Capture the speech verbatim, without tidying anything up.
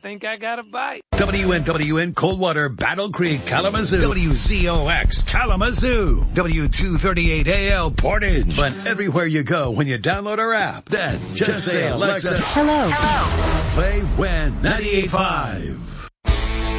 think I got a bite. W N W N Coldwater, Battle Creek, Kalamazoo. W Z O X, Kalamazoo. W two thirty-eight A L, Portage. But everywhere you go when you download our app, then just, just say, Alexa, hello. Hello. Play When ninety-eight point five.